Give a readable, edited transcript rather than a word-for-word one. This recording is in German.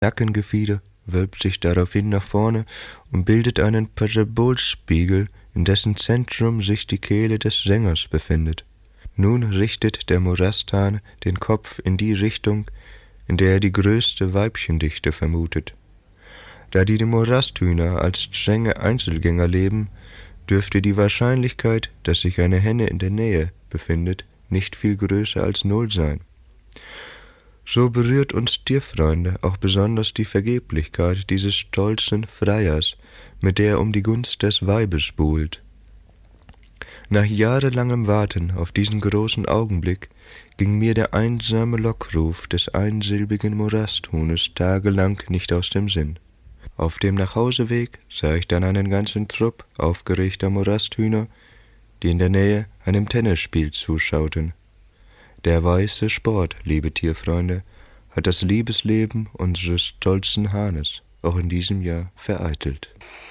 Nackengefieder wölbt sich daraufhin nach vorne und bildet einen Parabolspiegel, in dessen Zentrum sich die Kehle des Sängers befindet. Nun richtet der Morasthahn den Kopf in die Richtung, in der er die größte Weibchendichte vermutet. Da die Morasthühner als strenge Einzelgänger leben, dürfte die Wahrscheinlichkeit, dass sich eine Henne in der Nähe befindet, nicht viel größer als 0 sein. So berührt uns Tierfreunde auch besonders die Vergeblichkeit dieses stolzen Freiers, mit der er um die Gunst des Weibes buhlt. Nach jahrelangem Warten auf diesen großen Augenblick ging mir der einsame Lockruf des einsilbigen Morasthuhnes tagelang nicht aus dem Sinn. Auf dem Nachhauseweg sah ich dann einen ganzen Trupp aufgeregter Morasthühner, die in der Nähe einem Tennisspiel zuschauten. Der weiße Sport, liebe Tierfreunde, hat das Liebesleben unseres stolzen Hahnes auch in diesem Jahr vereitelt.